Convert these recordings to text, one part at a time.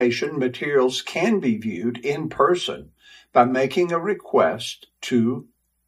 materials can be viewed in person by making a request to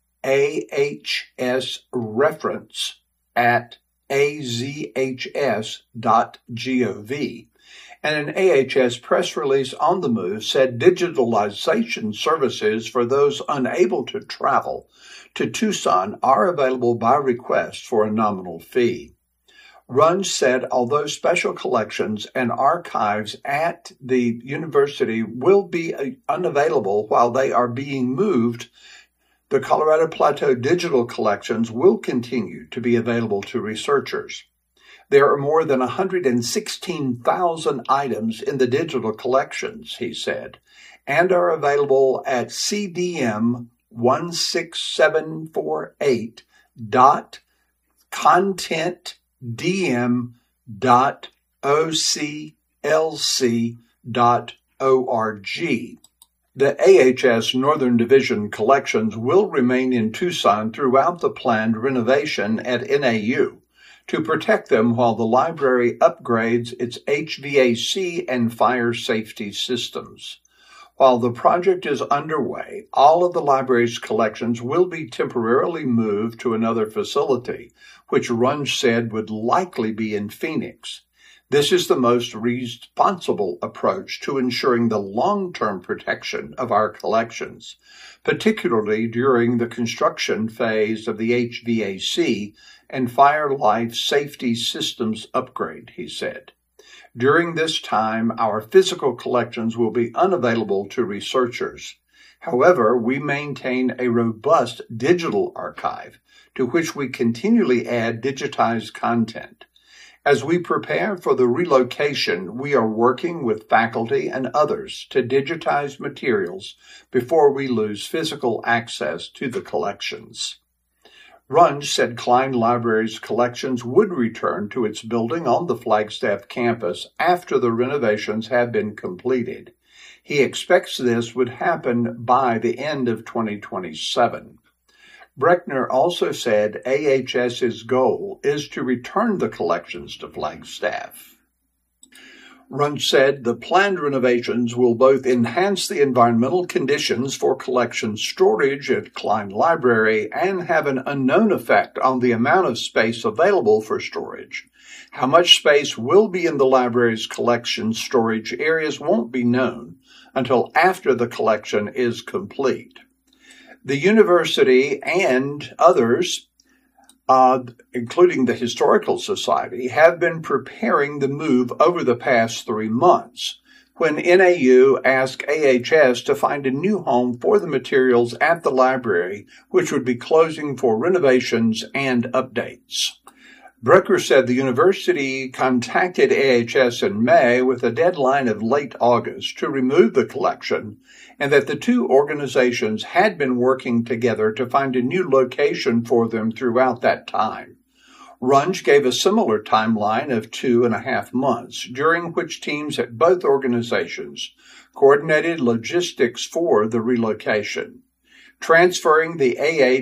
ahsreference@azhs.gov. And an AHS press release on the move said digitalization services for those unable to travel to Tucson are available by request for a nominal fee. Runge said although special collections and archives at the university will be unavailable while they are being moved, the Colorado Plateau digital collections will continue to be available to researchers. There are more than 116,000 items in the digital collections, he said, and are available at cdm16748.content.oclc.org. The AHS Northern Division collections will remain in Tucson throughout the planned renovation at NAU to protect them while the library upgrades its HVAC and fire safety systems. While the project is underway, all of the library's collections will be temporarily moved to another facility, which Runge said would likely be in Phoenix. This is the most responsible approach to ensuring the long-term protection of our collections, particularly during the construction phase of the HVAC and fire life safety systems upgrade, he said. During this time, our physical collections will be unavailable to researchers. However, we maintain a robust digital archive to which we continually add digitized content. As we prepare for the relocation, we are working with faculty and others to digitize materials before we lose physical access to the collections. Runge said Klein Library's collections would return to its building on the Flagstaff campus after the renovations have been completed. He expects this would happen by the end of 2027. Brechner also said AHS's goal is to return the collections to Flagstaff. Runge said the planned renovations will both enhance the environmental conditions for collection storage at Klein Library and have an unknown effect on the amount of space available for storage. How much space will be in the library's collection storage areas won't be known until after the collection is complete. The university and others, including the Historical Society, have been preparing the move over the past 3 months, when NAU asked AHS to find a new home for the materials at the library, which would be closing for renovations and updates. Brucker said the university contacted AHS in May with a deadline of late August to remove the collection, and that the two organizations had been working together to find a new location for them throughout that time. Runge gave a similar timeline of 2.5 months, during which teams at both organizations coordinated logistics for the relocation. Transferring the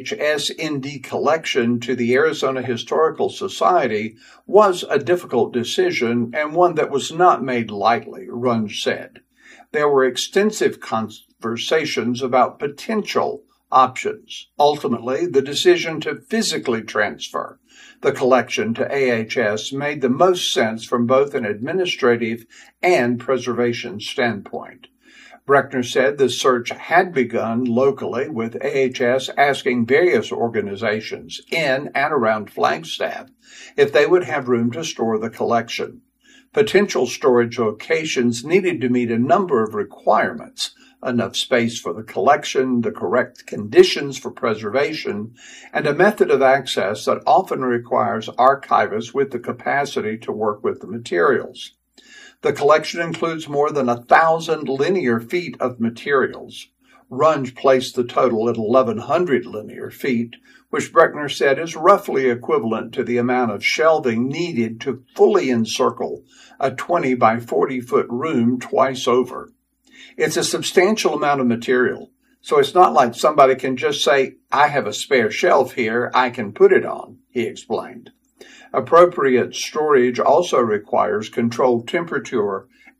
AHS-ND collection to the Arizona Historical Society was a difficult decision and one that was not made lightly, Runge said. There were extensive conversations about potential options. Ultimately, the decision to physically transfer the collection to AHS made the most sense from both an administrative and preservation standpoint. Brechner said the search had begun locally, with AHS asking various organizations in and around Flagstaff if they would have room to store the collection. Potential storage locations needed to meet a number of requirements: enough space for the collection, the correct conditions for preservation, and a method of access that often requires archivists with the capacity to work with the materials. The collection includes more than 1,000 linear feet of materials. Runge placed the total at 1,100 linear feet, which Brechner said is roughly equivalent to the amount of shelving needed to fully encircle a 20 by 40-foot room twice over. It's a substantial amount of material, so it's not like somebody can just say, "I have a spare shelf here, I can put it on," he explained. Appropriate storage also requires controlled temperature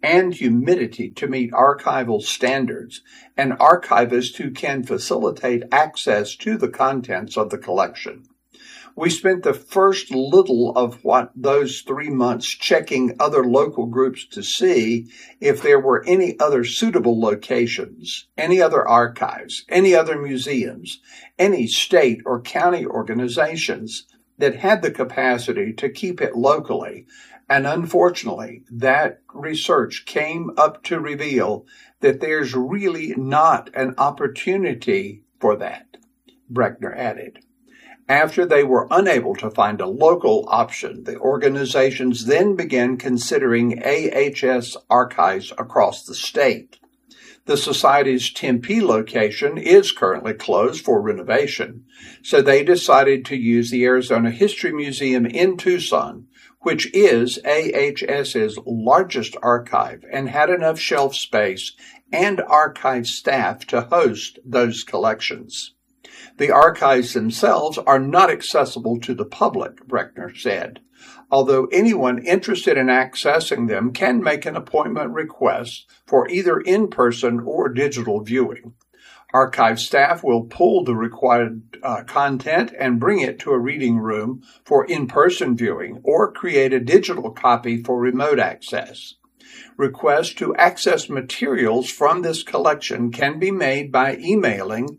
and humidity to meet archival standards, and archivists who can facilitate access to the contents of the collection. We spent the first little of those 3 months checking other local groups to see if there were any other suitable locations, any other archives, any other museums, any state or county organizations that had the capacity to keep it locally. And unfortunately, that research came up to reveal that there's really not an opportunity for that, Brechner added. After they were unable to find a local option, the organizations then began considering AHS archives across the state. The Society's Tempe location is currently closed for renovation, so they decided to use the Arizona History Museum in Tucson, which is AHS's largest archive and had enough shelf space and archive staff to host those collections. The archives themselves are not accessible to the public, Brechner said, although anyone interested in accessing them can make an appointment request for either in-person or digital viewing. Archive staff will pull the required content and bring it to a reading room for in-person viewing or create a digital copy for remote access. Requests to access materials from this collection can be made by emailing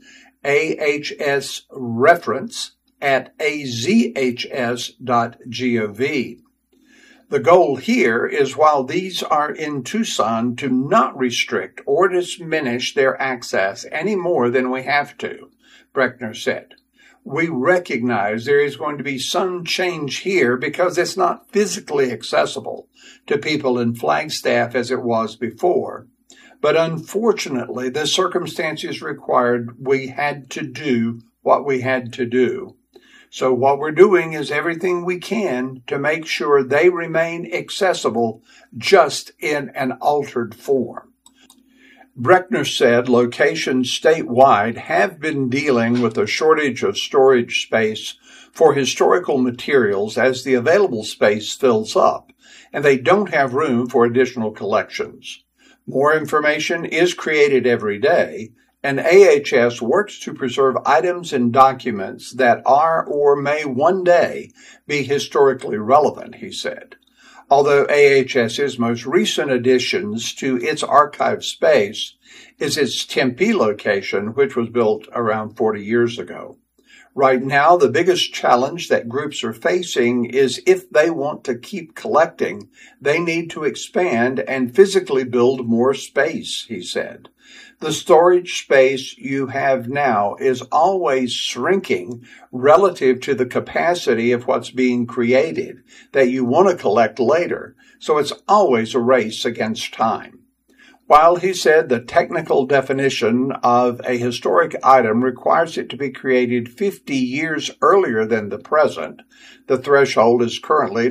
ahsreference@azhs.gov. The goal here is, while these are in Tucson, to not restrict or diminish their access any more than we have to, Brechner said. We recognize there is going to be some change here because it's not physically accessible to people in Flagstaff as it was before. But unfortunately, the circumstances required we had to do what we had to do. So what we're doing is everything we can to make sure they remain accessible, just in an altered form. Brechner said locations statewide have been dealing with a shortage of storage space for historical materials as the available space fills up, and they don't have room for additional collections. More information is created every day, and AHS works to preserve items and documents that are or may one day be historically relevant, he said. Although AHS's most recent additions to its archive space is its Tempe location, which was built around 40 years ago. Right now, the biggest challenge that groups are facing is if they want to keep collecting, they need to expand and physically build more space, he said. The storage space you have now is always shrinking relative to the capacity of what's being created that you want to collect later, so it's always a race against time. While he said the technical definition of a historic item requires it to be created 50 years earlier than the present, the threshold is currently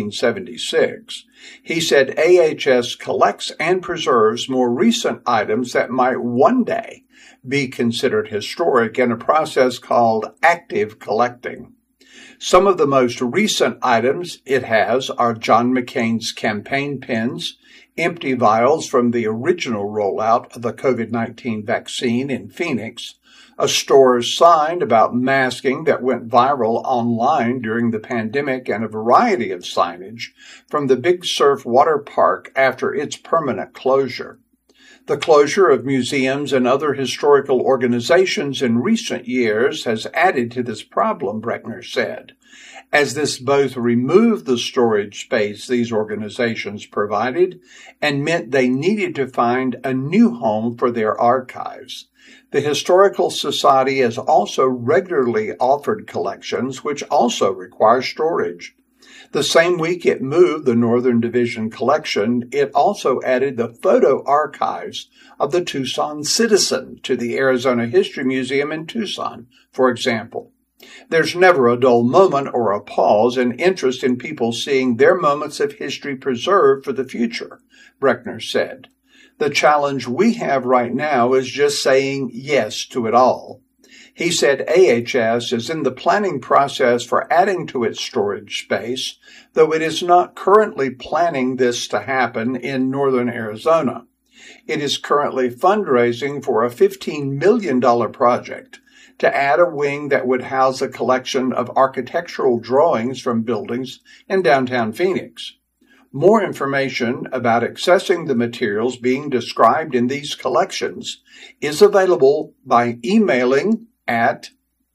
1976, he said AHS collects and preserves more recent items that might one day be considered historic in a process called active collecting. Some of the most recent items it has are John McCain's campaign pins, empty vials from the original rollout of the COVID-19 vaccine in Phoenix, a store's sign about masking that went viral online during the pandemic, and a variety of signage from the Big Surf water park after its permanent closure. The closure of museums and other historical organizations in recent years has added to this problem, Brechner said, as this both removed the storage space these organizations provided and meant they needed to find a new home for their archives. The Historical Society has also regularly offered collections which also require storage. The same week it moved the Northern Division collection, it also added the photo archives of the Tucson Citizen to the Arizona History Museum in Tucson, for example. There's never a dull moment or a pause in interest in people seeing their moments of history preserved for the future, Brechner said. The challenge we have right now is just saying yes to it all. He said AHS is in the planning process for adding to its storage space, though it is not currently planning this to happen in northern Arizona. It is currently fundraising for a $15 million project to add a wing that would house a collection of architectural drawings from buildings in downtown Phoenix. More information about accessing the materials being described in these collections is available by emailing at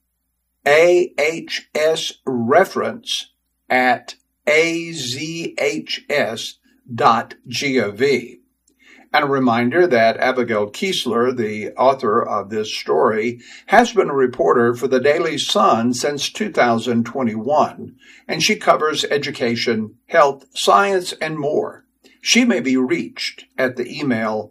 ahsreference@azhs.gov. And a reminder that Abigail Kiesler, the author of this story, has been a reporter for the Daily Sun since 2021, and she covers education, health, science, and more. She may be reached at the email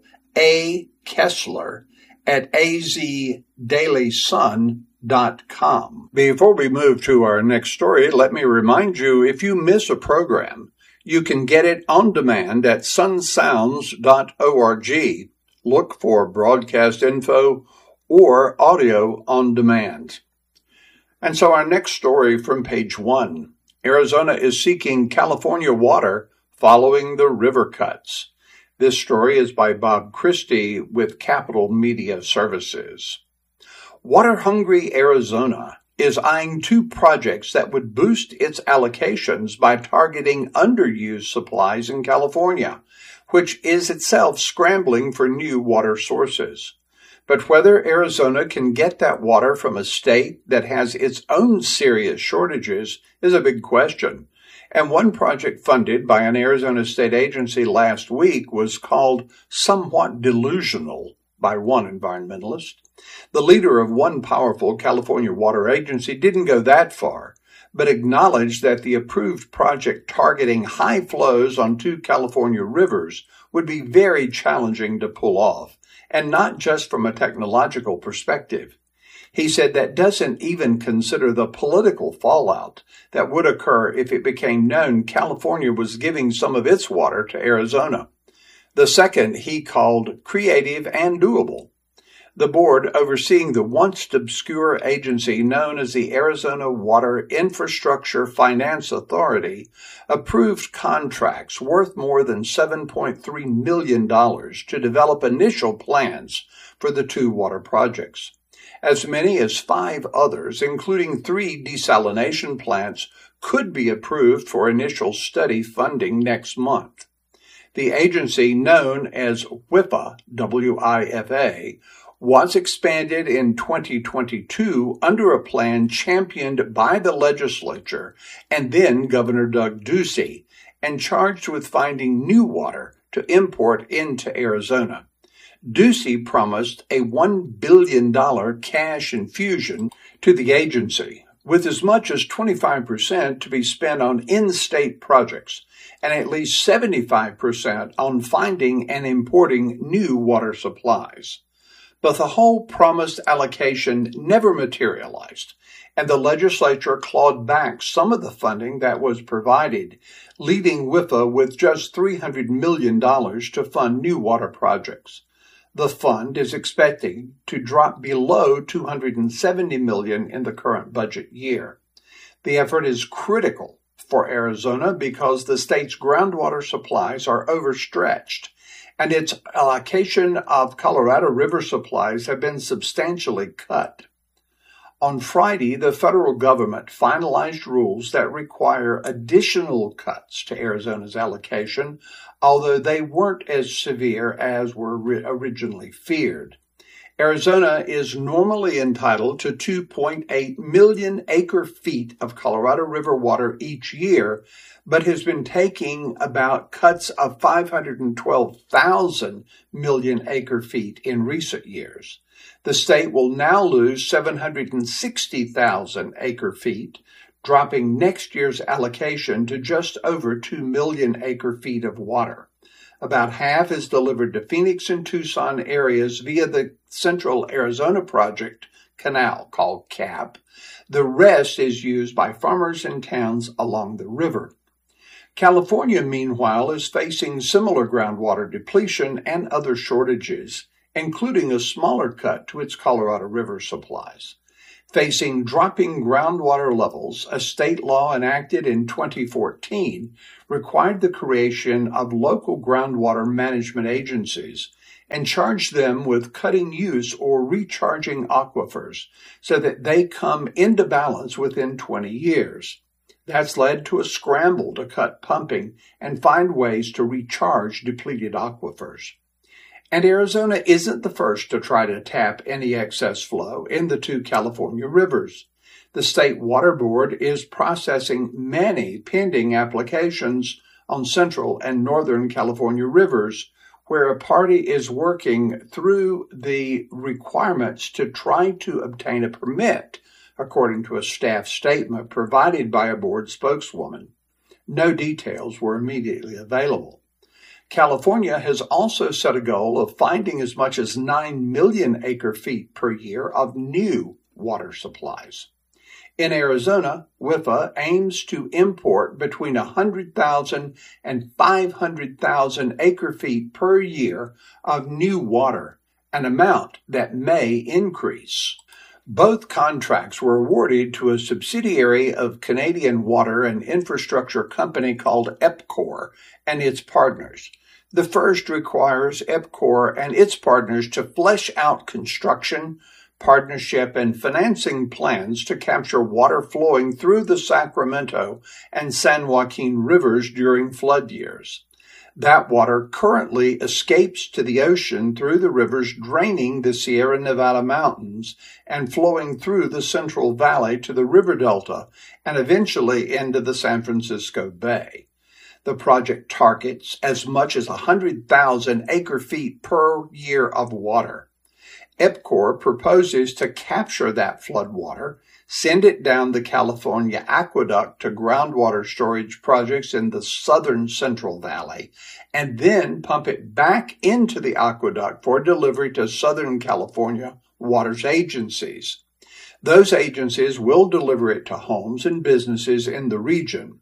akessler@azdailysun.com. Before we move to our next story, let me remind you, if you miss a program, you can get it on demand at sunsounds.org. Look for broadcast info or audio on demand. And so our next story from page 1. Arizona is seeking California water following the river cuts. This story is by Bob Christie with Capital Media Services. Water-hungry Arizona is eyeing 2 projects that would boost its allocations by targeting underused supplies in California, which is itself scrambling for new water sources. But whether Arizona can get that water from a state that has its own serious shortages is a big question. And one project funded by an Arizona state agency last week was called Somewhat Delusional by one environmentalist. The leader of one powerful California water agency didn't go that far, but acknowledged that the approved project targeting high flows on 2 California rivers would be very challenging to pull off, and not just from a technological perspective. He said that doesn't even consider the political fallout that would occur if it became known California was giving some of its water to Arizona. The second he called creative and doable. The board overseeing the once obscure agency known as the Arizona Water Infrastructure Finance Authority approved contracts worth more than $7.3 million to develop initial plans for the 2 water projects. As many as 5 others, including 3 desalination plants, could be approved for initial study funding next month. The agency, known as WIFA, W-I-F-A, was expanded in 2022 under a plan championed by the legislature and then Governor Doug Ducey, and charged with finding new water to import into Arizona. Ducey promised a $1 billion cash infusion to the agency, with as much as 25% to be spent on in-state projects and at least 75% on finding and importing new water supplies. But the whole promised allocation never materialized, and the legislature clawed back some of the funding that was provided, leaving WIFA with just $300 million to fund new water projects. The fund is expected to drop below $270 million in the current budget year. The effort is critical for Arizona because the state's groundwater supplies are overstretched, and its allocation of Colorado River supplies have been substantially cut. On Friday, the federal government finalized rules that require additional cuts to Arizona's allocation, although they weren't as severe as were originally feared. Arizona is normally entitled to 2.8 million acre-feet of Colorado River water each year, but has been taking about cuts of 512,000 million acre-feet in recent years. The state will now lose 760,000 acre-feet, dropping next year's allocation to just over 2 million acre-feet of water. About half is delivered to Phoenix and Tucson areas via the Central Arizona Project Canal, called CAP. The rest is used by farmers in towns along the river. California, meanwhile, is facing similar groundwater depletion and other shortages, including a smaller cut to its Colorado River supplies. Facing dropping groundwater levels, a state law enacted in 2014 required the creation of local groundwater management agencies and charged them with cutting use or recharging aquifers so that they come into balance within 20 years. That's led to a scramble to cut pumping and find ways to recharge depleted aquifers. And Arizona isn't the first to try to tap any excess flow in the two California rivers. The State Water Board is processing many pending applications on Central and Northern California rivers, where a party is working through the requirements to try to obtain a permit, according to a staff statement provided by a board spokeswoman. No details were immediately available. California has also set a goal of finding as much as 9 million acre-feet per year of new water supplies. In Arizona, WIFA aims to import between 100,000 and 500,000 acre-feet per year of new water, an amount that may increase. Both contracts were awarded to a subsidiary of Canadian water and infrastructure company called EPCOR and its partners. The first requires EPCOR and its partners to flesh out construction, partnership, and financing plans to capture water flowing through the Sacramento and San Joaquin rivers during flood years. That water currently escapes to the ocean through the rivers draining the Sierra Nevada mountains and flowing through the Central Valley to the river delta and eventually into the San Francisco Bay. The project targets as much as 100,000 acre-feet per year of water. EPCOR proposes to capture that flood water, send it down the California Aqueduct to groundwater storage projects in the southern Central Valley, and then pump it back into the aqueduct for delivery to Southern California water's agencies. Those agencies will deliver it to homes and businesses in the region.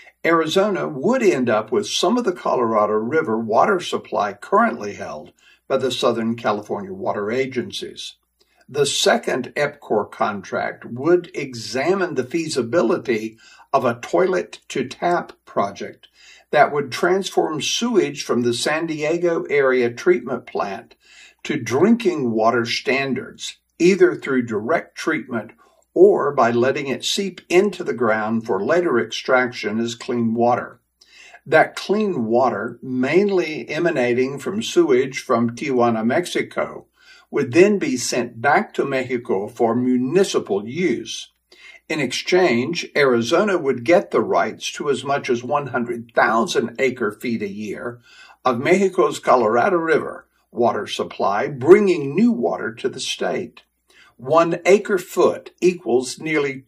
Arizona would end up with some of the Colorado River water supply currently held by the Southern California water agencies. The second EPCOR contract would examine the feasibility of a toilet-to-tap project that would transform sewage from the San Diego area treatment plant to drinking water standards, either through direct treatment or by letting it seep into the ground for later extraction as clean water. That clean water, mainly emanating from sewage from Tijuana, Mexico, would then be sent back to Mexico for municipal use. In exchange, Arizona would get the rights to as much as 100,000 acre-feet a year of Mexico's Colorado River water supply, bringing new water to the state. 1 acre-foot equals nearly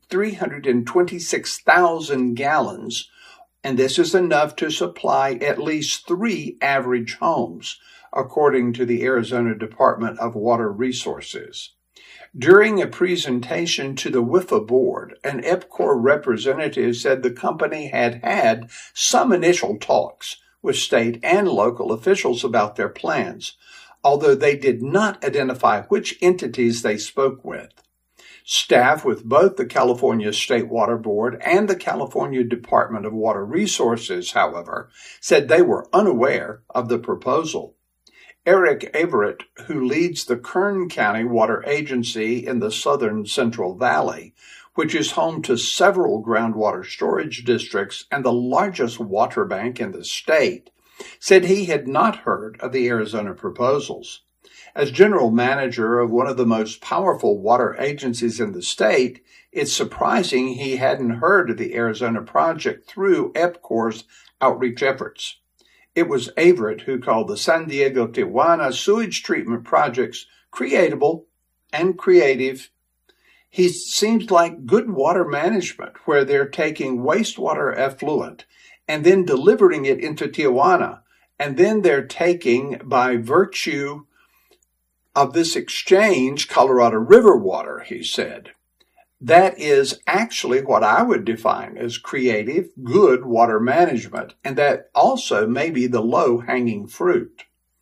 326,000 gallons, and this is enough to supply at least 3 average homes, according to the Arizona Department of Water Resources. During a presentation to the WIFA board, an EPCOR representative said the company had had some initial talks with state and local officials about their plans, although they did not identify which entities they spoke with. Staff with both the California State Water Board and the California Department of Water Resources, however, said they were unaware of the proposal. Eric Everett, who leads the Kern County Water Agency in the southern Central Valley, which is home to several groundwater storage districts and the largest water bank in the state, said he had not heard of the Arizona proposals. As general manager of one of the most powerful water agencies in the state, it's surprising he hadn't heard of the Arizona project through EPCOR's outreach efforts. It was Everett who called the San Diego-Tijuana sewage treatment projects creatable and creative. He seems like good water management, where they're taking wastewater effluent and then delivering it into Tijuana, and then they're taking, by virtue of this exchange, Colorado River water, he said. That is actually what I would define as creative, good water management, and that also may be the low-hanging fruit.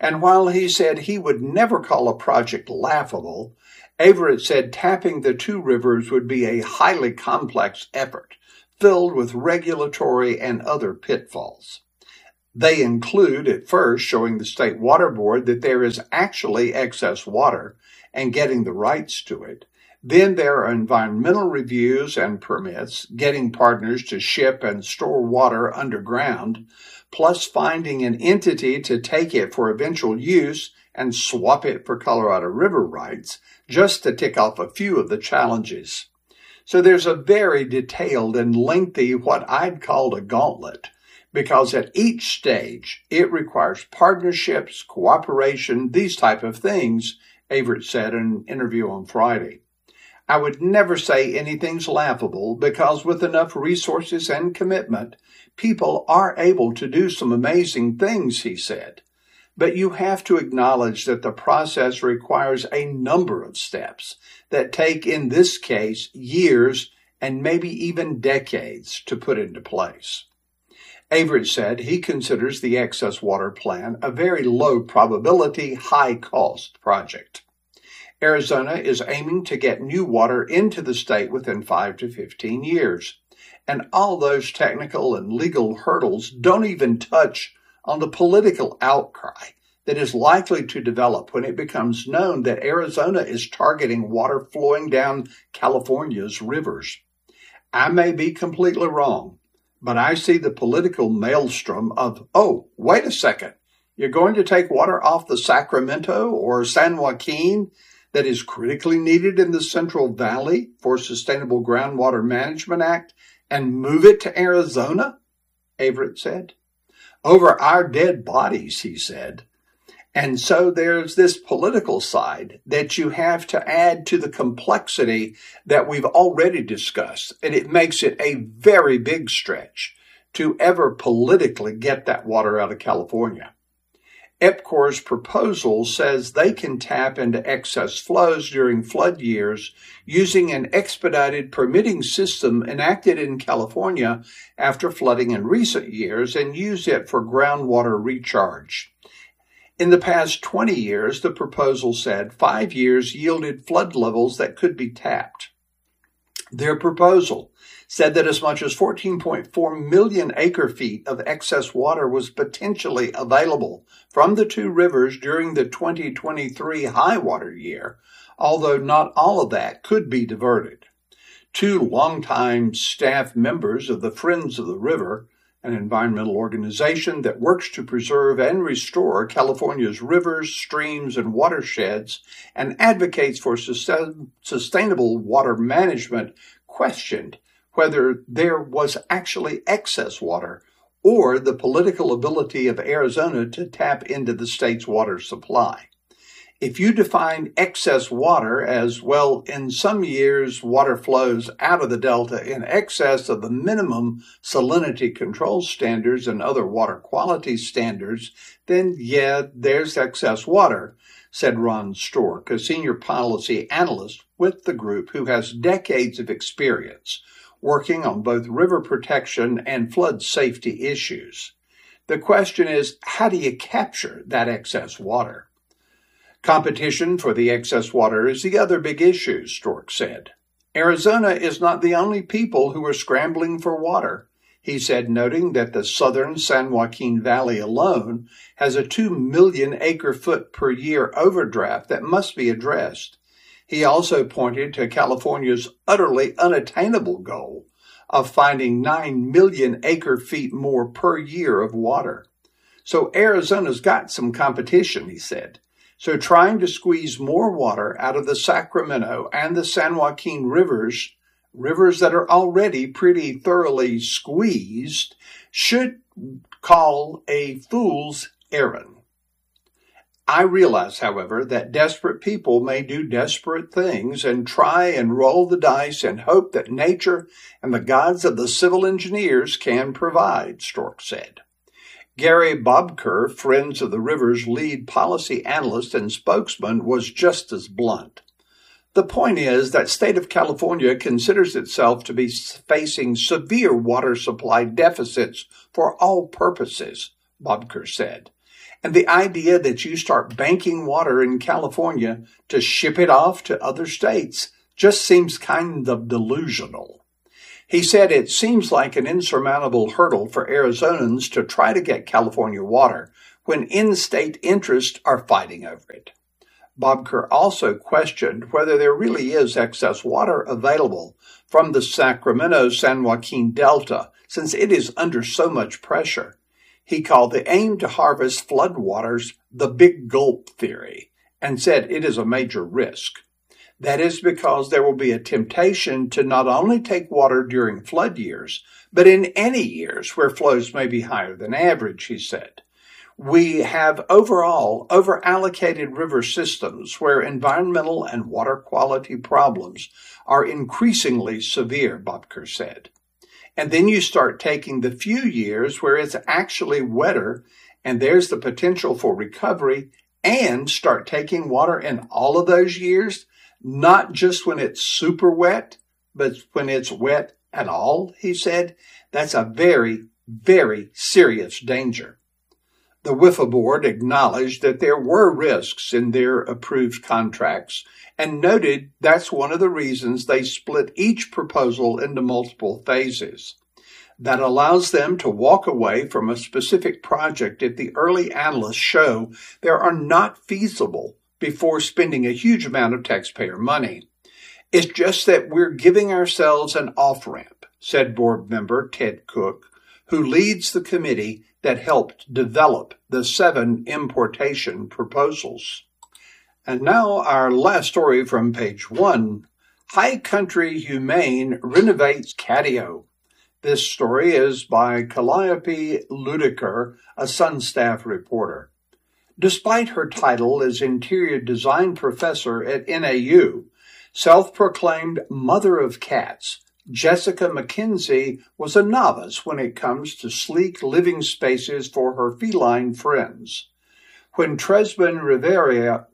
And while he said he would never call a project laughable, Averett said tapping the two rivers would be a highly complex effort, filled with regulatory and other pitfalls. They include, at first, showing the State Water Board that there is actually excess water and getting the rights to it. Then there are environmental reviews and permits, getting partners to ship and store water underground, plus finding an entity to take it for eventual use and swap it for Colorado River rights, just to tick off a few of the challenges. So there's a very detailed and lengthy, what I'd call a gauntlet, because at each stage it requires partnerships, cooperation, these type of things, Averett said in an interview on Friday. I would never say anything's laughable because with enough resources and commitment, people are able to do some amazing things, he said. But you have to acknowledge that the process requires a number of steps that take, in this case, years and maybe even decades to put into place. Averett said he considers the excess water plan a very low probability, high cost project. Arizona is aiming to get new water into the state within 5 to 15 years. And all those technical and legal hurdles don't even touch on the political outcry that is likely to develop when it becomes known that Arizona is targeting water flowing down California's rivers. I may be completely wrong, but I see the political maelstrom of, oh, wait a second, you're going to take water off the Sacramento or San Joaquin that is critically needed in the Central Valley for Sustainable Groundwater Management Act and move it to Arizona? Averett said. Over our dead bodies, he said. And so there's this political side that you have to add to the complexity that we've already discussed. And it makes it a very big stretch to ever politically get that water out of California. EPCOR's proposal says they can tap into excess flows during flood years using an expedited permitting system enacted in California after flooding in recent years and use it for groundwater recharge. In the past 20 years, the proposal said 5 years yielded flood levels that could be tapped. Their proposal said that as much as 14.4 million acre-feet of excess water was potentially available from the two rivers during the 2023 high water year, although not all of that could be diverted. Two longtime staff members of the Friends of the River, an environmental organization that works to preserve and restore California's rivers, streams, and watersheds, and advocates for sustainable water management, questioned whether there was actually excess water or the political ability of Arizona to tap into the state's water supply. If you define excess water as, well, in some years water flows out of the delta in excess of the minimum salinity control standards and other water quality standards, then yeah, there's excess water, said Ron Stork, a senior policy analyst with the group who has decades of experience working on both river protection and flood safety issues. The question is, how do you capture that excess water? Competition for the excess water is the other big issue, Stork said. Arizona is not the only people who are scrambling for water, he said, noting that the southern San Joaquin Valley alone has a 2 million acre-foot per year overdraft that must be addressed. He also pointed to California's utterly unattainable goal of finding 9 million acre-feet more per year of water. So Arizona's got some competition, he said. So trying to squeeze more water out of the Sacramento and the San Joaquin rivers that are already pretty thoroughly squeezed, should call a fool's errand. I realize, however, that desperate people may do desperate things and try and roll the dice and hope that nature and the gods of the civil engineers can provide, Stork said. Gary Bobker, Friends of the River's lead policy analyst and spokesman, was just as blunt. The point is that state of California considers itself to be facing severe water supply deficits for all purposes, Bobker said. And the idea that you start banking water in California to ship it off to other states just seems kind of delusional. He said it seems like an insurmountable hurdle for Arizonans to try to get California water when in-state interests are fighting over it. Bobker also questioned whether there really is excess water available from the Sacramento-San Joaquin Delta, since it is under so much pressure. He called the aim to harvest floodwaters the big gulp theory, and said it is a major risk. That is because there will be a temptation to not only take water during flood years, but in any years where flows may be higher than average, he said. We have overall over-allocated river systems where environmental and water quality problems are increasingly severe, Bobker said. And then you start taking the few years where it's actually wetter, and there's the potential for recovery, and start taking water in all of those years, not just when it's super wet, but when it's wet at all, he said. That's a very, very serious danger. The WIFA board acknowledged that there were risks in their approved contracts and noted that's one of the reasons they split each proposal into multiple phases. That allows them to walk away from a specific project if the early analysts show they are not feasible before spending a huge amount of taxpayer money. It's just that we're giving ourselves an off-ramp, said board member Ted Cook, who leads the committee that helped develop the 7 importation proposals. And now our last story from page 1. High Country Humane renovates catio. This story is by Calliope Ludiker, a Sun staff reporter. Despite her title as interior design professor at NAU, self-proclaimed mother of cats, Jessica McKenzie was a novice when it comes to sleek living spaces for her feline friends. When Tresman Rivera,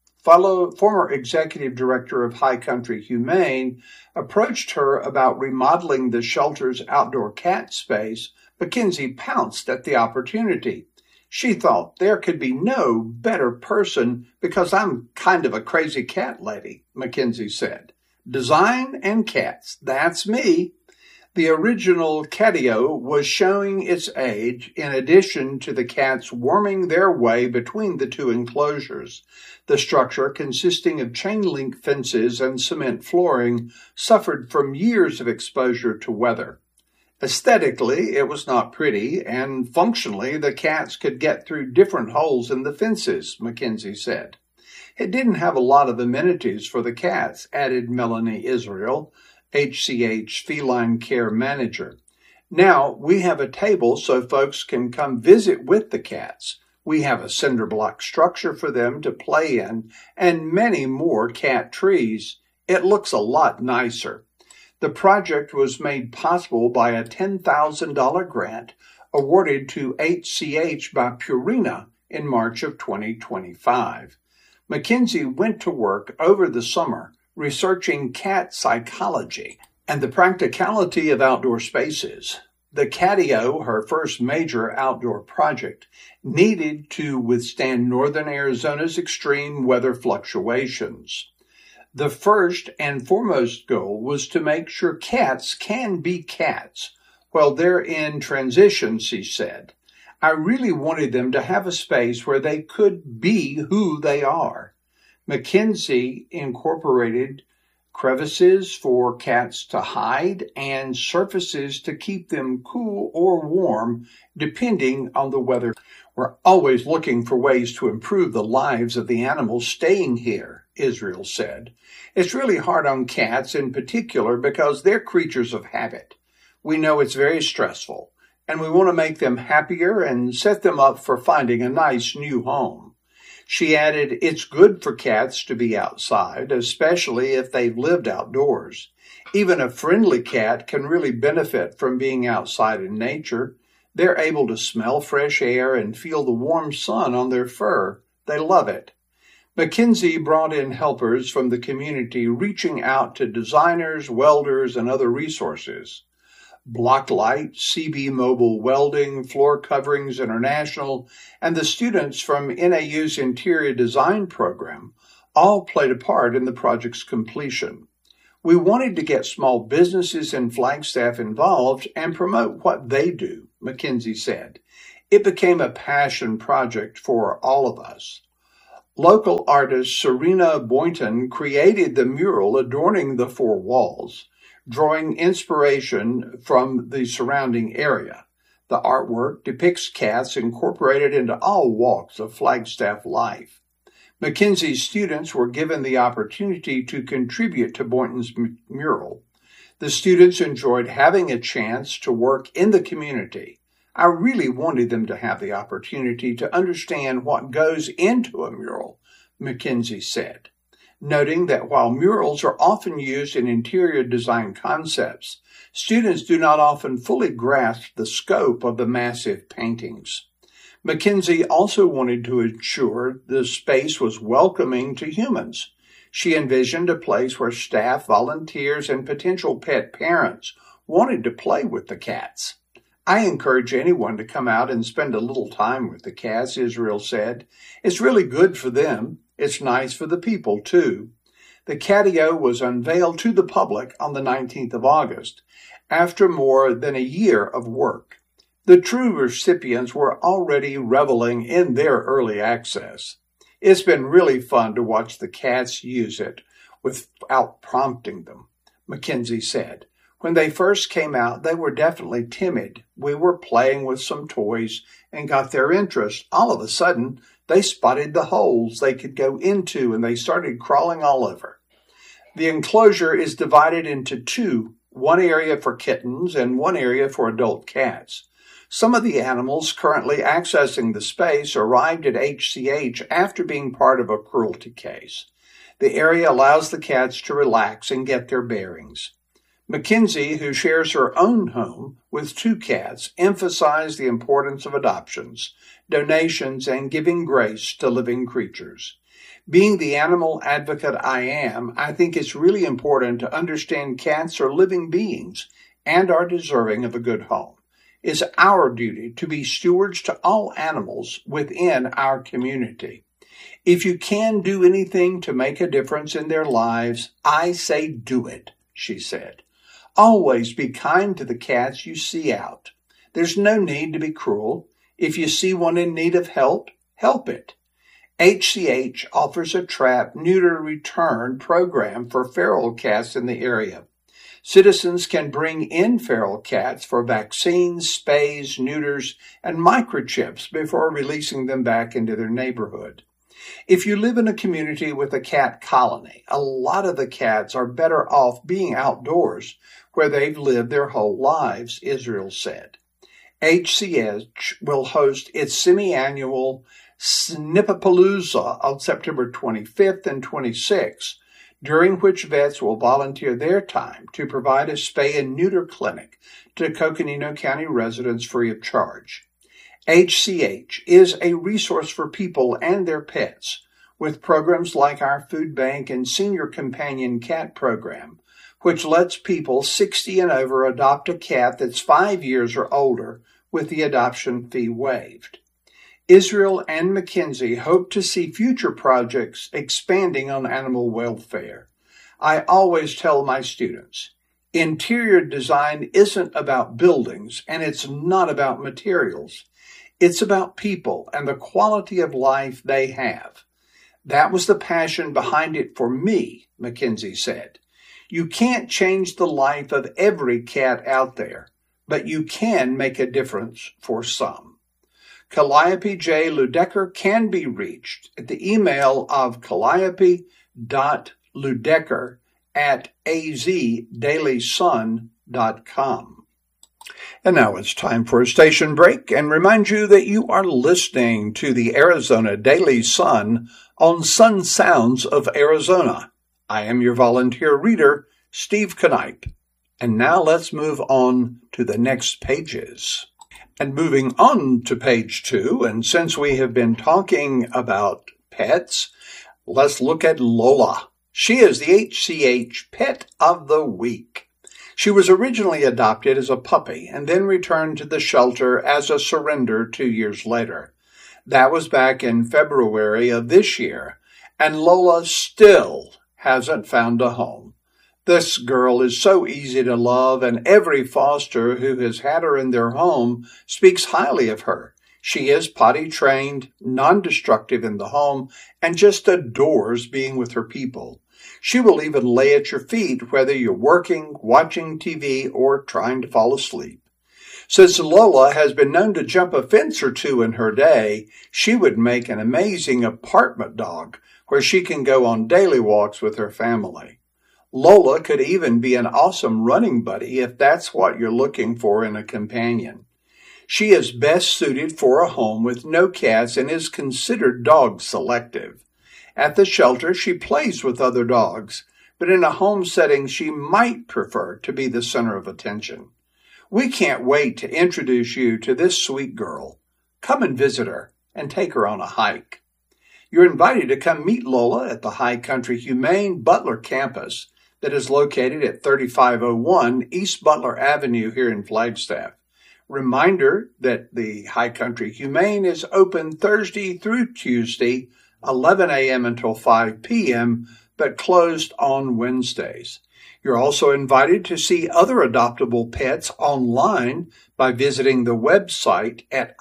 former executive director of High Country Humane, approached her about remodeling the shelter's outdoor cat space, McKenzie pounced at the opportunity. She thought there could be no better person because I'm kind of a crazy cat lady, McKenzie said. Design and cats, that's me. The original catio was showing its age in addition to the cats worming their way between the 2 enclosures. The structure, consisting of chain-link fences and cement flooring, suffered from years of exposure to weather. Aesthetically, it was not pretty, and functionally, the cats could get through different holes in the fences, McKenzie said. It didn't have a lot of amenities for the cats, added Melanie Israel, HCH Feline Care Manager. Now we have a table so folks can come visit with the cats. We have a cinder block structure for them to play in and many more cat trees. It looks a lot nicer. The project was made possible by a $10,000 grant awarded to HCH by Purina in March of 2025. McKenzie went to work over the summer researching cat psychology and the practicality of outdoor spaces. The catio, her first major outdoor project, needed to withstand northern Arizona's extreme weather fluctuations. The first and foremost goal was to make sure cats can be cats while they're in transition, she said. I really wanted them to have a space where they could be who they are. McKenzie incorporated crevices for cats to hide and surfaces to keep them cool or warm, depending on the weather. We're always looking for ways to improve the lives of the animals staying here, Israel said. It's really hard on cats in particular because they're creatures of habit. We know it's very stressful, and we want to make them happier and set them up for finding a nice new home. She added, it's good for cats to be outside, especially if they've lived outdoors. Even a friendly cat can really benefit from being outside in nature. They're able to smell fresh air and feel the warm sun on their fur. They love it. McKenzie brought in helpers from the community, reaching out to designers, welders, and other resources. Blocklight, CB Mobile Welding, Floor Coverings International, and the students from NAU's Interior Design program all played a part in the project's completion. We wanted to get small businesses in Flagstaff involved and promote what they do, Mackenzie said. It became a passion project for all of us. Local artist Serena Boynton created the mural adorning the four walls, drawing inspiration from the surrounding area. The artwork depicts cats incorporated into all walks of Flagstaff life. Mackenzie's students were given the opportunity to contribute to Boynton's mural. The students enjoyed having a chance to work in the community. I really wanted them to have the opportunity to understand what goes into a mural, Mackenzie said, noting that while murals are often used in interior design concepts, students do not often fully grasp the scope of the massive paintings. Mackenzie also wanted to ensure the space was welcoming to humans. She envisioned a place where staff, volunteers, and potential pet parents wanted to play with the cats. I encourage anyone to come out and spend a little time with the cats, Israel said. It's really good for them. It's nice for the people, too. The catio was unveiled to the public on the 19th of August, after more than a year of work. The true recipients were already reveling in their early access. It's been really fun to watch the cats use it without prompting them, Mackenzie said. When they first came out, they were definitely timid. We were playing with some toys and got their interest. All of a sudden, they spotted the holes they could go into and they started crawling all over. The enclosure is divided into two, one area for kittens and one area for adult cats. Some of the animals currently accessing the space arrived at HCH after being part of a cruelty case. The area allows the cats to relax and get their bearings. Mackenzie, who shares her own home with two cats, emphasized the importance of adoptions, donations, and giving grace to living creatures. Being the animal advocate I am, I think it's really important to understand cats are living beings and are deserving of a good home. It's our duty to be stewards to all animals within our community. If you can do anything to make a difference in their lives, I say do it, she said. Always be kind to the cats you see out. There's no need to be cruel. If you see one in need of help, help it. HCH offers a trap, neuter, return program for feral cats in the area. Citizens can bring in feral cats for vaccines, spays, neuters, and microchips before releasing them back into their neighborhood. If you live in a community with a cat colony, a lot of the cats are better off being outdoors where they've lived their whole lives, Israel said. HCH will host its semi-annual Snippapalooza on September 25th and 26th, during which vets will volunteer their time to provide a spay and neuter clinic to Coconino County residents free of charge. HCH is a resource for people and their pets, with programs like our food bank and senior companion cat program, which lets people 60 and over adopt a cat that's 5 years or older with the adoption fee waived. Israel and Mackenzie hope to see future projects expanding on animal welfare. I always tell my students, interior design isn't about buildings and it's not about materials. It's about people and the quality of life they have. That was the passion behind it for me, Mackenzie said. You can't change the life of every cat out there, but you can make a difference for some. Calliope J. Ludecker can be reached at the email of calliope.ludecker@azdailysun.com. And now it's time for a station break and remind you that you are listening to the Arizona Daily Sun on Sun Sounds of Arizona. I am your volunteer reader, Steve Knipe. And now let's move on to the next pages. And moving on to page 2, and since we have been talking about pets, let's look at Lola. She is the HCH Pet of the Week. She was originally adopted as a puppy and then returned to the shelter as a surrender 2 years later. That was back in February of this year, and Lola still hasn't found a home. This girl is so easy to love, and every foster who has had her in their home speaks highly of her. She is potty-trained, non-destructive in the home, and just adores being with her people. She will even lay at your feet whether you're working, watching TV, or trying to fall asleep. Since Lola has been known to jump a fence or two in her day, she would make an amazing apartment dog where she can go on daily walks with her family. Lola could even be an awesome running buddy if that's what you're looking for in a companion. She is best suited for a home with no cats and is considered dog selective. At the shelter, she plays with other dogs, but in a home setting, she might prefer to be the center of attention. We can't wait to introduce you to this sweet girl. Come and visit her and take her on a hike. You're invited to come meet Lola at the High Country Humane Butler campus that is located at 3501 East Butler Avenue here in Flagstaff. Reminder that the High Country Humane is open Thursday through Tuesday, 11 a.m. until 5 p.m., but closed on Wednesdays. You're also invited to see other adoptable pets online by visiting the website at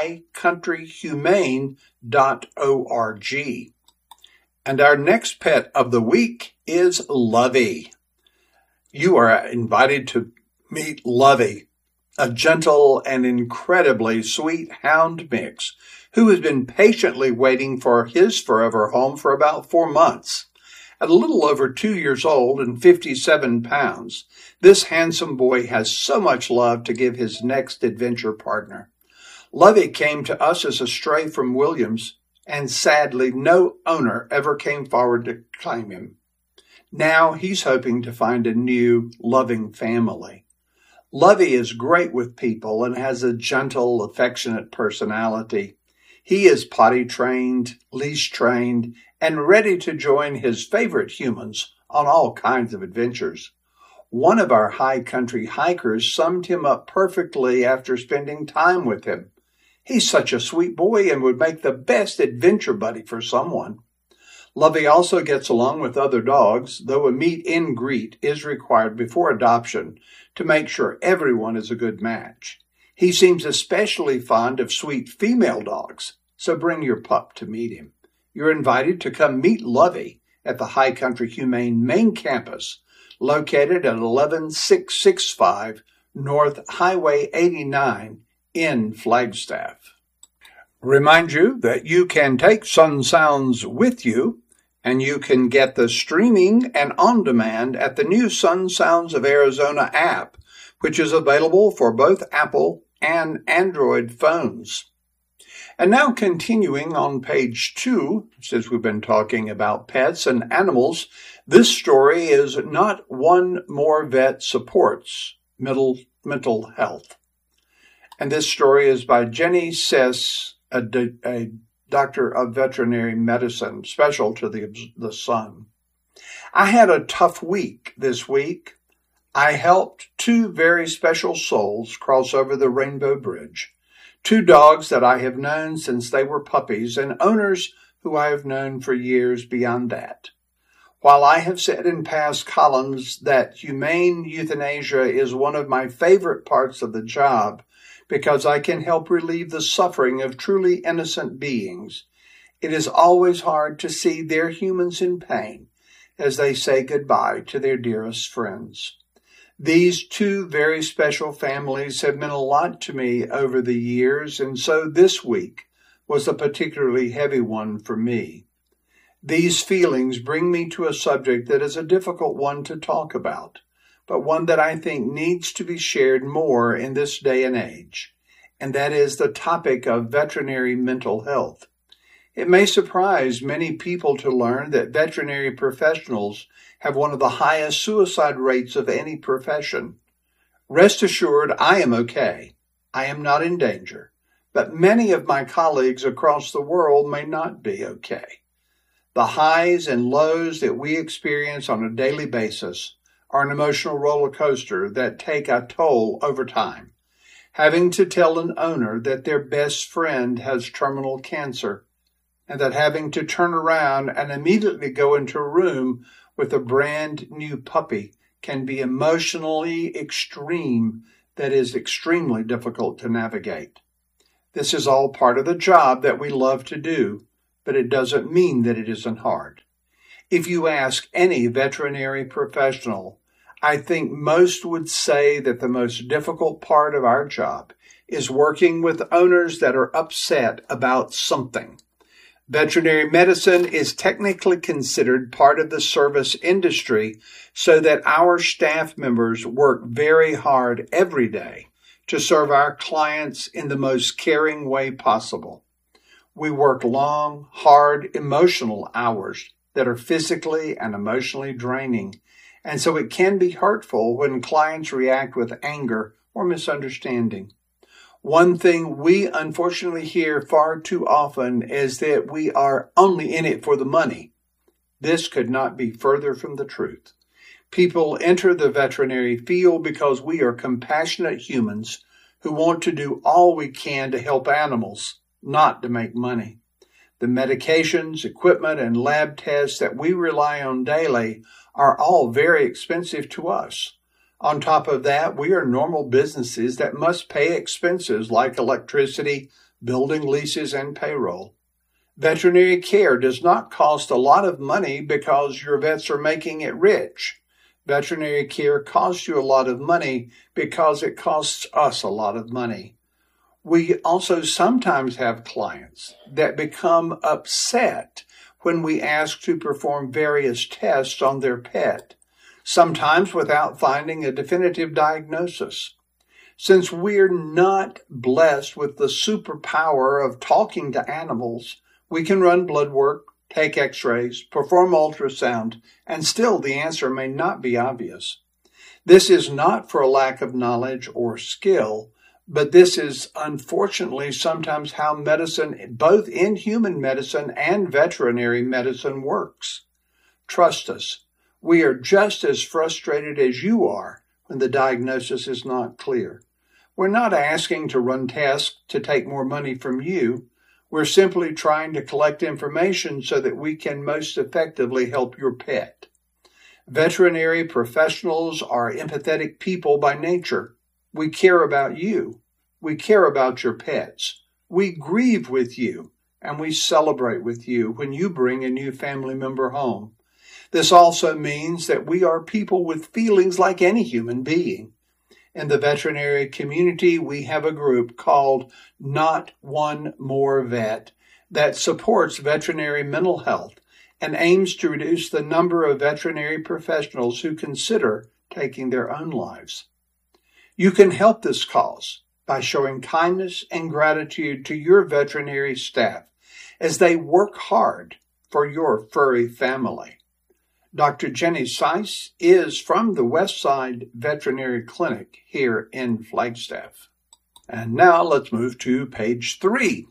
highcountryhumane.org. And our next pet of the week is Lovey. You are invited to meet Lovey, a gentle and incredibly sweet hound mix who has been patiently waiting for his forever home for about 4 months. At a little over 2 years old and 57 pounds, this handsome boy has so much love to give his next adventure partner. Lovey came to us as a stray from Williams, and sadly, no owner ever came forward to claim him. Now he's hoping to find a new, loving family. Lovey is great with people and has a gentle, affectionate personality. He is potty-trained, leash-trained, and ready to join his favorite humans on all kinds of adventures. One of our high country hikers summed him up perfectly after spending time with him. He's such a sweet boy and would make the best adventure buddy for someone. Lovey also gets along with other dogs, though a meet and greet is required before adoption to make sure everyone is a good match. He seems especially fond of sweet female dogs, so bring your pup to meet him. You're invited to come meet Lovey at the High Country Humane main campus, located at 11665 North Highway 89 in Flagstaff. Remind you that you can take Sun Sounds with you, and you can get the streaming and on-demand at the new Sun Sounds of Arizona app, which is available for both Apple and Android phones. And now continuing on page 2, since we've been talking about pets and animals, this story is Not One More Vet Supports Mental Health. And this story is by Jenny Sess, a doctor of veterinary medicine, special to the Sun. I had a tough week this week. I helped 2 very special souls cross over the Rainbow Bridge. 2 dogs that I have known since they were puppies and owners who I have known for years beyond that. While I have said in past columns that humane euthanasia is one of my favorite parts of the job because I can help relieve the suffering of truly innocent beings, it is always hard to see their humans in pain as they say goodbye to their dearest friends. These 2 very special families have meant a lot to me over the years, and so this week was a particularly heavy one for me. These feelings bring me to a subject that is a difficult one to talk about, but one that I think needs to be shared more in this day and age, and that is the topic of veterinary mental health. It may surprise many people to learn that veterinary professionals have one of the highest suicide rates of any profession. Rest assured, I am okay. I am not in danger, but many of my colleagues across the world may not be okay. The highs and lows that we experience on a daily basis are an emotional roller coaster that take a toll over time. Having to tell an owner that their best friend has terminal cancer, and that having to turn around and immediately go into a room with a brand new puppy can be emotionally extreme, that is extremely difficult to navigate. This is all part of the job that we love to do, but it doesn't mean that it isn't hard. If you ask any veterinary professional, I think most would say that the most difficult part of our job is working with owners that are upset about something. Veterinary medicine is technically considered part of the service industry, so that our staff members work very hard every day to serve our clients in the most caring way possible. We work long, hard, emotional hours that are physically and emotionally draining, and so it can be hurtful when clients react with anger or misunderstanding. One thing we unfortunately hear far too often is that we are only in it for the money. This could not be further from the truth. People enter the veterinary field because we are compassionate humans who want to do all we can to help animals, not to make money. The medications, equipment, and lab tests that we rely on daily are all very expensive to us. On top of that, we are normal businesses that must pay expenses like electricity, building leases, and payroll. Veterinary care does not cost a lot of money because your vets are making it rich. Veterinary care costs you a lot of money because it costs us a lot of money. We also sometimes have clients that become upset when we ask to perform various tests on their pet, sometimes without finding a definitive diagnosis. Since we're not blessed with the superpower of talking to animals, we can run blood work, take x-rays, perform ultrasound, and still the answer may not be obvious. This is not for a lack of knowledge or skill, but this is unfortunately sometimes how medicine, both in human medicine and veterinary medicine, works. Trust us, we are just as frustrated as you are when the diagnosis is not clear. We're not asking to run tests to take more money from you. We're simply trying to collect information so that we can most effectively help your pet. Veterinary professionals are empathetic people by nature. We care about you. We care about your pets. We grieve with you, and we celebrate with you when you bring a new family member home. This also means that we are people with feelings like any human being. In the veterinary community, we have a group called Not One More Vet that supports veterinary mental health and aims to reduce the number of veterinary professionals who consider taking their own lives. You can help this cause by showing kindness and gratitude to your veterinary staff as they work hard for your furry family. Dr. Jenny Seiss is from the Westside Veterinary Clinic here in Flagstaff. And now let's move to page 3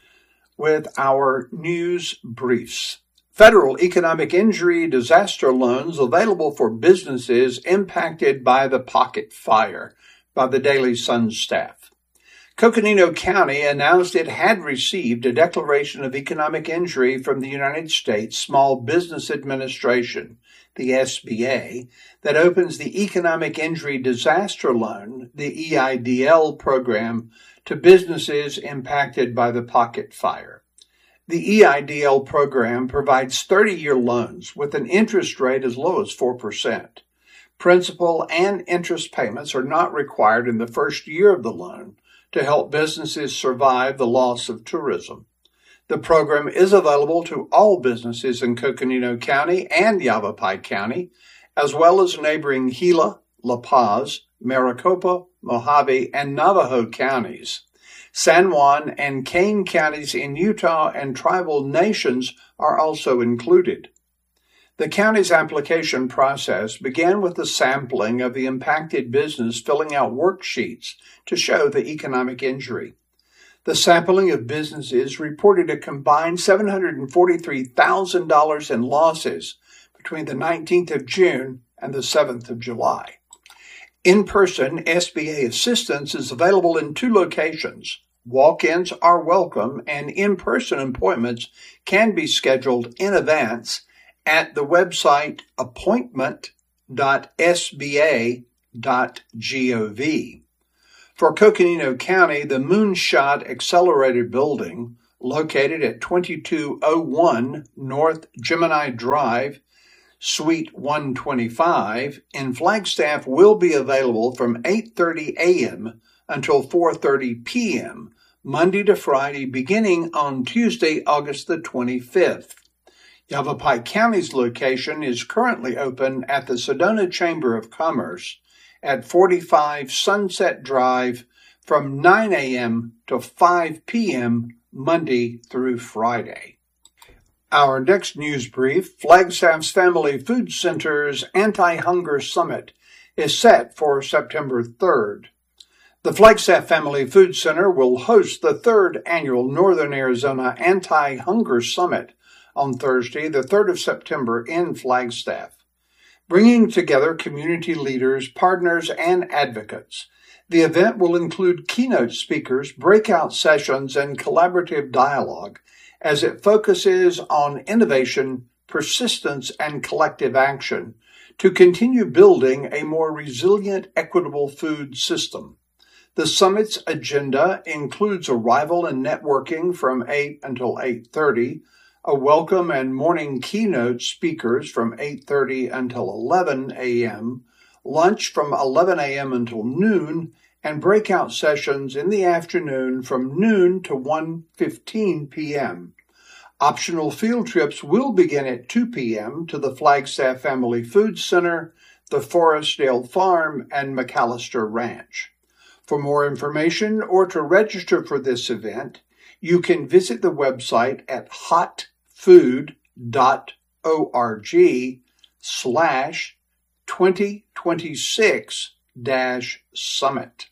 with our news briefs. Federal economic injury disaster loans available for businesses impacted by the Pocket Fire by the Daily Sun staff. Coconino County announced it had received a declaration of economic injury from the United States Small Business Administration, the SBA, that opens the Economic Injury Disaster Loan, the EIDL program, to businesses impacted by the Pocket Fire. The EIDL program provides 30-year loans with an interest rate as low as 4%. Principal and interest payments are not required in the first year of the loan to help businesses survive the loss of tourism. The program is available to all businesses in Coconino County and Yavapai County, as well as neighboring Gila, La Paz, Maricopa, Mojave, and Navajo counties. San Juan and Kane counties in Utah and tribal nations are also included. The county's application process began with the sampling of the impacted business filling out worksheets to show the economic injury. The sampling of businesses reported a combined $743,000 in losses between the 19th of June and the 7th of July. In-person SBA assistance is available in 2 locations. Walk-ins are welcome, and in-person appointments can be scheduled in advance at the website appointment.sba.gov. For Coconino County, the Moonshot Accelerator Building, located at 2201 North Gemini Drive, Suite 125 in Flagstaff, will be available from 8:30 a.m. until 4:30 p.m., Monday to Friday, beginning on Tuesday, August the 25th. Yavapai County's location is currently open at the Sedona Chamber of Commerce at 45 Sunset Drive from 9 a.m. to 5 p.m. Monday through Friday. Our next news brief, Flagstaff's Family Food Center's Anti-Hunger Summit, is set for September 3rd. The Flagstaff Family Food Center will host the 3rd annual Northern Arizona Anti-Hunger Summit on Thursday, the 3rd of September in Flagstaff, bringing together community leaders, partners, and advocates. The event will include keynote speakers, breakout sessions, and collaborative dialogue as it focuses on innovation, persistence, and collective action to continue building a more resilient, equitable food system. The summit's agenda includes arrival and networking from 8 until 8:30, a welcome and morning keynote speakers from 8:30 until 11 a.m., lunch from 11 a.m. until noon, and breakout sessions in the afternoon from noon to 1:15 p.m. Optional field trips will begin at 2 p.m. to the Flagstaff Family Food Center, the Forestdale Farm, and McAllister Ranch. For more information or to register for this event, you can visit the website at hotfood.org/2026-summit.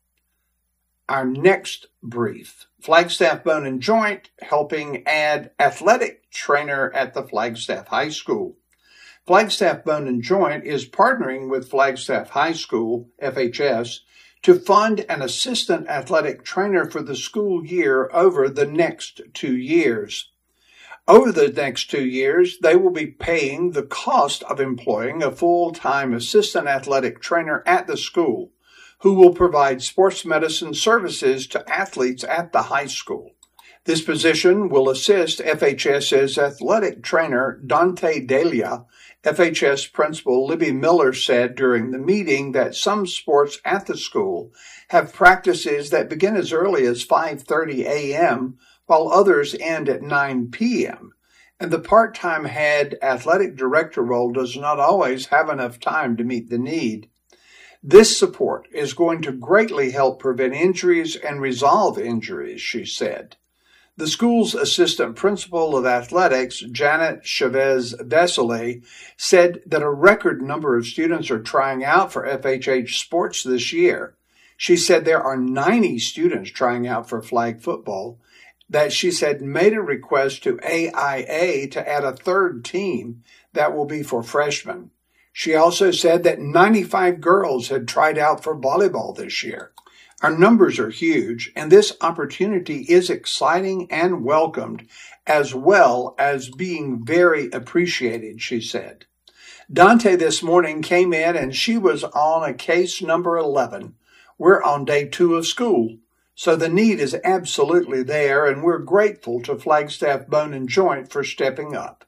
Our next brief, Flagstaff Bone and Joint helping add athletic trainer at the Flagstaff High School. Flagstaff Bone and Joint is partnering with Flagstaff High School, FHS, to fund an assistant athletic trainer for the school year over the next 2 years. Over the next 2 years, they will be paying the cost of employing a full-time assistant athletic trainer at the school, who will provide sports medicine services to athletes at the high school. This position will assist FHS's athletic trainer, Dante Delia. FHS Principal Libby Miller said during the meeting that some sports at the school have practices that begin as early as 5:30 a.m., while others end at 9 p.m., and the part-time head athletic director role does not always have enough time to meet the need. This support is going to greatly help prevent injuries and resolve injuries, she said. The school's assistant principal of athletics, Janet Chavez Vesely, said that a record number of students are trying out for FHH sports this year. She said there are 90 students trying out for flag football, that she said made a request to AIA to add a 3rd team that will be for freshmen. She also said that 95 girls had tried out for volleyball this year. Our numbers are huge, and this opportunity is exciting and welcomed, as well as being very appreciated, she said. Dante this morning came in, and she was on a case number 11. We're on day 2 of school, so the need is absolutely there, and we're grateful to Flagstaff Bone and Joint for stepping up.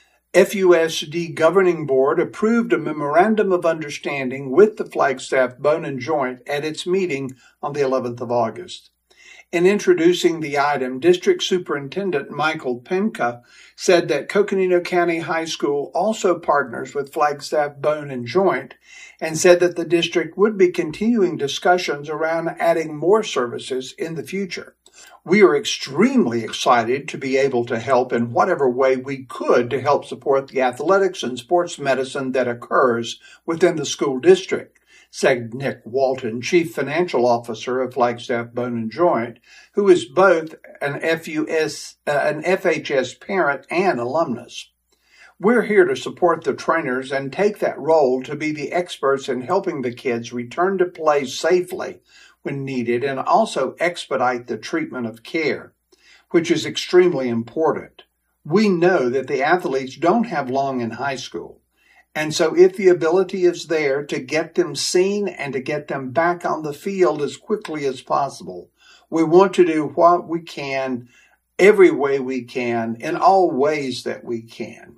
FUSD Governing Board approved a memorandum of understanding with the Flagstaff Bone and Joint at its meeting on the 11th of August. In introducing the item, District Superintendent Michael Penka said that Coconino County High School also partners with Flagstaff Bone and Joint, and said that the district would be continuing discussions around adding more services in the future. We are extremely excited to be able to help in whatever way we could to help support the athletics and sports medicine that occurs within the school district, said Nick Walton, Chief Financial Officer of Flagstaff Bone and Joint, who is both an FHS parent and alumnus. We're here to support the trainers and take that role to be the experts in helping the kids return to play safely when needed and also expedite the treatment of care, which is extremely important. We know that the athletes don't have long in high school, and so if the ability is there to get them seen and to get them back on the field as quickly as possible, we want to do what we can, every way we can, in all ways that we can.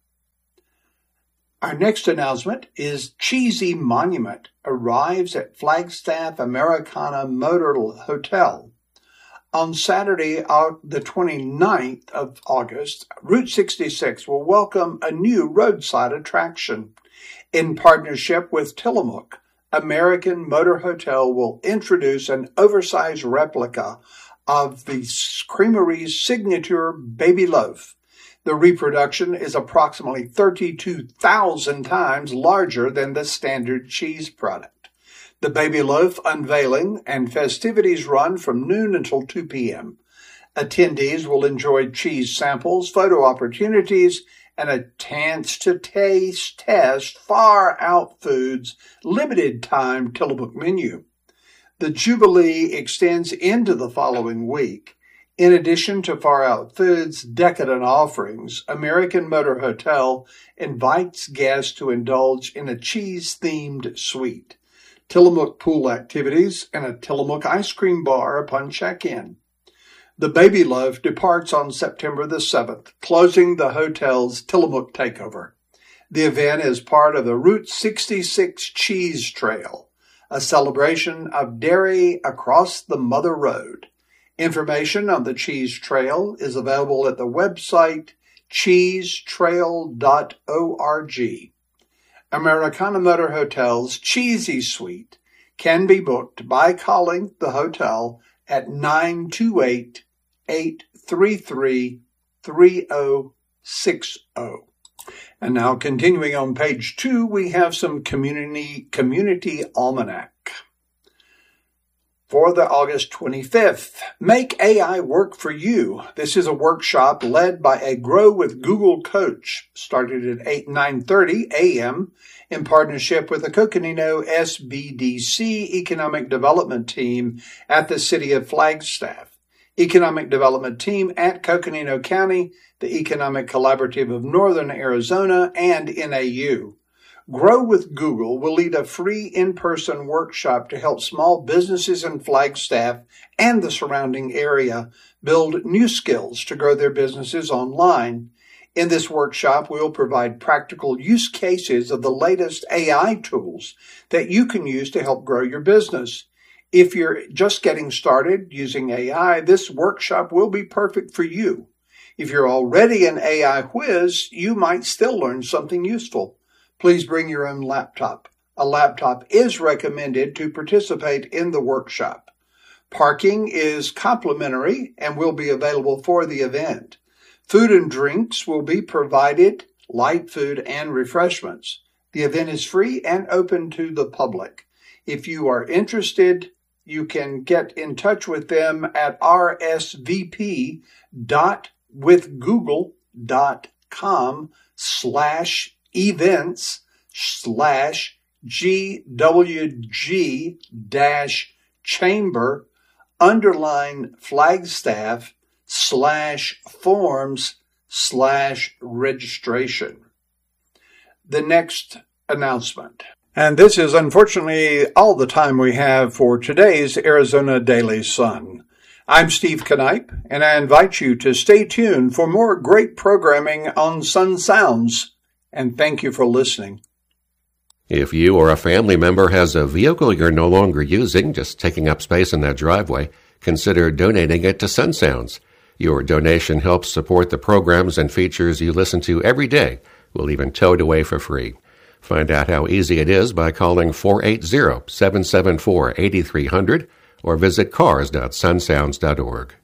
Our next announcement is Cheesy Monument arrives at Flagstaff Americana Motor Hotel. On Saturday, the 29th of August, Route 66 will welcome a new roadside attraction. In partnership with Tillamook, American Motor Hotel will introduce an oversized replica of the Creamery's signature Baby Loaf. The reproduction is approximately 32,000 times larger than the standard cheese product. The Baby Loaf unveiling and festivities run from noon until 2 p.m. Attendees will enjoy cheese samples, photo opportunities, and a chance to test Far Out Foods' limited-time Tillamook menu. The Jubilee extends into the following week. In addition to Far Out Foods' decadent offerings, American Motor Hotel invites guests to indulge in a cheese-themed suite, Tillamook pool activities, and a Tillamook ice cream bar upon check-in. The Baby Loaf departs on September the 7th, closing the hotel's Tillamook takeover. The event is part of the Route 66 Cheese Trail, a celebration of dairy across the Mother Road. Information on the Cheese Trail is available at the website cheesetrail.org. Americana Motor Hotel's Cheesy Suite can be booked by calling the hotel at 928-833-3060. And now continuing on page 2, we have some community almanac. For the August 25th, Make AI Work for You. This is a workshop led by a Grow with Google coach, started at 9:30 a.m. in partnership with the Coconino SBDC Economic Development Team at the City of Flagstaff, Economic Development Team at Coconino County, the Economic Collaborative of Northern Arizona, and NAU. Grow with Google will lead a free in-person workshop to help small businesses in Flagstaff and the surrounding area build new skills to grow their businesses online. In this workshop, we'll provide practical use cases of the latest AI tools that you can use to help grow your business. If you're just getting started using AI, this workshop will be perfect for you. If you're already an AI whiz, you might still learn something useful. Please bring your own laptop. A laptop is recommended to participate in the workshop. Parking is complimentary and will be available for the event. Food and drinks will be provided, light food and refreshments. The event is free and open to the public. If you are interested, you can get in touch with them at rsvp.gwg.com/events/GWG-Chambers_forms/registration. The next announcement. And this is unfortunately all the time we have for today's Arizona Daily Sun. I'm Steve Knipe, and I invite you to stay tuned for more great programming on Sun Sounds. And thank you for listening. If you or a family member has a vehicle you're no longer using, just taking up space in that driveway, consider donating it to Sun Sounds. Your donation helps support the programs and features you listen to every day. We'll even tow it away for free. Find out how easy it is by calling 480-774-8300 or visit cars.sunsounds.org.